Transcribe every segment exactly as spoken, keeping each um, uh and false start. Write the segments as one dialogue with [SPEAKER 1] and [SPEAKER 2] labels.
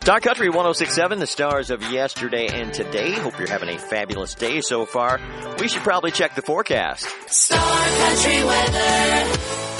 [SPEAKER 1] Star Country one oh six point seven, the stars of yesterday and today. Hope you're having a fabulous day so far. We should probably check the forecast.
[SPEAKER 2] Star Country weather.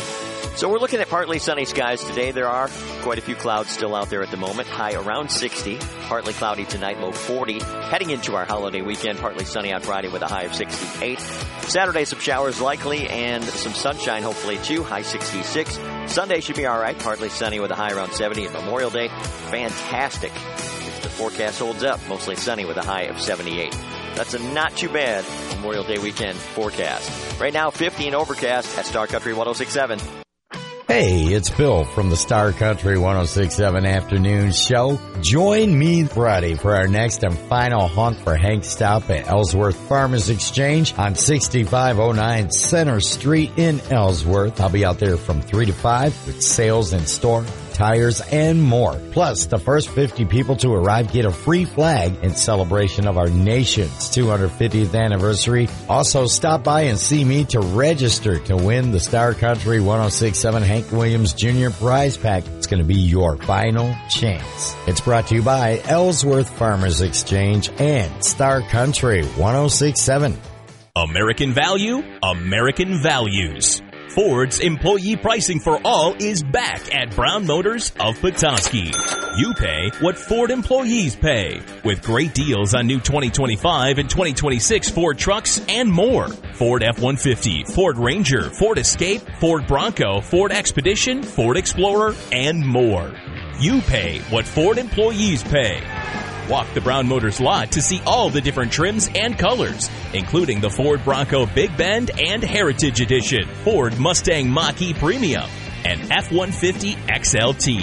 [SPEAKER 1] So we're looking at partly sunny skies today. There are quite a few clouds still out there at the moment. High around sixty. Partly cloudy tonight, low forty. Heading into our holiday weekend, partly sunny on Friday with a high of sixty-eight. Saturday, some showers likely and some sunshine hopefully too. High sixty-six. Sunday should be all right. Partly sunny with a high around seventy. And Memorial Day, fantastic. If the forecast holds up, mostly sunny with a high of seventy-eight. That's a not too bad Memorial Day weekend forecast. Right now, fifty and overcast at Star Country one oh six point seven.
[SPEAKER 3] Hey, it's Bill from the Star Country one oh six point seven afternoon show. Join me Friday for our next and final hunt for Hank Staup at Ellsworth Farmers Exchange on sixty-five oh nine Center Street in Ellsworth. I'll be out there from three to five with sales in store, tires, and more. Plus, the first fifty people to arrive get a free flag in celebration of our nation's two hundred fiftieth anniversary. Also, stop by and see me to register to win the Star Country one oh six point seven Hank Williams Junior Prize Pack. It's going to be your final chance. It's brought to you by Ellsworth Farmers Exchange and Star Country one oh six point seven.
[SPEAKER 4] American value, American values. Ford's employee pricing for all is back at Brown Motors of Petoskey. You pay what Ford employees pay, with great deals on new twenty twenty-five and twenty twenty-six Ford trucks and more. Ford F one fifty, Ford Ranger, Ford Escape, Ford Bronco, Ford Expedition, Ford Explorer, and more. You pay what Ford employees pay. Walk the Brown Motors lot to see all the different trims and colors, including the Ford Bronco Big Bend and Heritage Edition, Ford Mustang Mach-E Premium, and F one fifty X L T.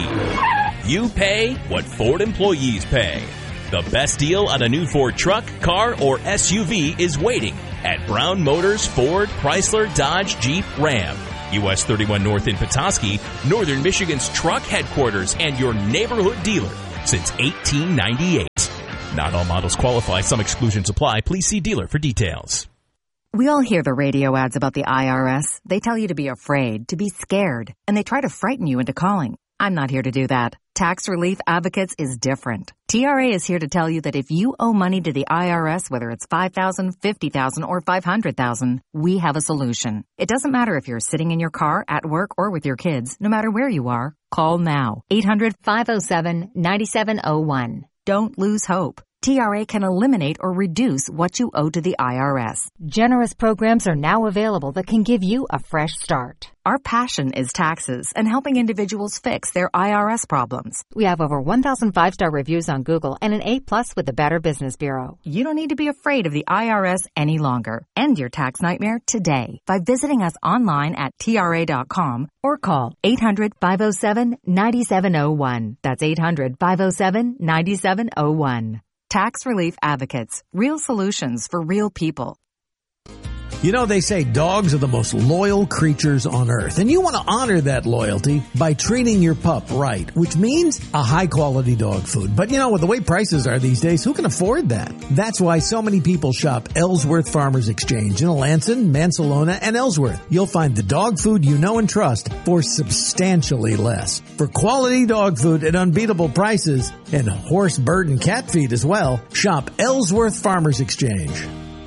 [SPEAKER 4] You pay what Ford employees pay. The best deal on a new Ford truck, car, or S U V is waiting at Brown Motors Ford, Chrysler, Dodge, Jeep, Ram. U S thirty-one North in Petoskey, Northern Michigan's truck headquarters and your neighborhood dealer since eighteen ninety-eight. Not all models qualify. Some exclusions apply. Please see dealer for details.
[SPEAKER 5] We all hear the radio ads about the I R S. They tell you to be afraid, to be scared, and they try to frighten you into calling. I'm not here to do that. Tax Relief Advocates is different. T R A is here to tell you that if you owe money to the I R S, whether it's five thousand dollars, fifty thousand dollars, or five hundred thousand dollars, we have a solution. It doesn't matter if you're sitting in your car, at work, or with your kids. No matter where you are, call now. eight hundred, five oh seven, nine seven oh one. Don't lose hope. T R A can eliminate or reduce what you owe to the I R S.
[SPEAKER 6] Generous programs are now available that can give you a fresh start.
[SPEAKER 5] Our passion is taxes and helping individuals fix their I R S problems.
[SPEAKER 6] We have over one thousand five-star reviews on Google and an A plus with the Better Business Bureau.
[SPEAKER 5] You don't need to be afraid of the I R S any longer. End your tax nightmare today by visiting us online at T R A dot com or call eight hundred, five oh seven, nine seven oh one. That's eight hundred, five oh seven, nine seven oh one. Tax Relief Advocates. Real solutions for real people.
[SPEAKER 7] You know, they say dogs are the most loyal creatures on earth, and you want to honor that loyalty by treating your pup right, which means a high-quality dog food. But, you know, with the way prices are these days, who can afford that? That's why so many people shop Ellsworth Farmers Exchange in Alanson, Mansalona, and Ellsworth. You'll find the dog food you know and trust for substantially less. For quality dog food at unbeatable prices and horse, bird, and cat feed as well, shop Ellsworth Farmers Exchange.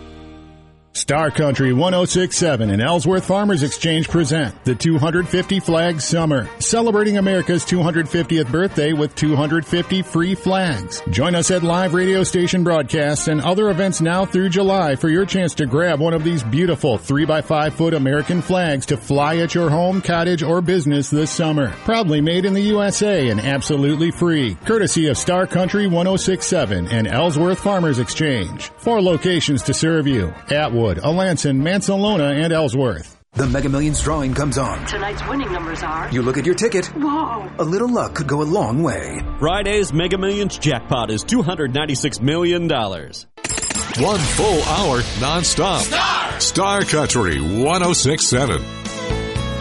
[SPEAKER 8] Star Country one oh six point seven and Ellsworth Farmers Exchange present the two hundred fifty Flag Summer, celebrating America's two hundred fiftieth birthday with two hundred fifty free flags. Join us at live radio station broadcasts and other events now through July for your chance to grab one of these beautiful three by five foot American flags to fly at your home, cottage, or business this summer. Proudly made in the U S A and absolutely free, courtesy of Star Country one oh six point seven and Ellsworth Farmers Exchange. Four locations to serve you: Atwood, Alanson, Mansalona, and Ellsworth.
[SPEAKER 9] The Mega Millions drawing comes on.
[SPEAKER 10] Tonight's winning numbers are...
[SPEAKER 9] You look at your ticket.
[SPEAKER 10] Whoa!
[SPEAKER 9] A little luck could go a long way.
[SPEAKER 11] Friday's Mega Millions jackpot is two hundred ninety-six million dollars.
[SPEAKER 12] One full hour nonstop.
[SPEAKER 2] Star!
[SPEAKER 12] Star Country one oh six point seven.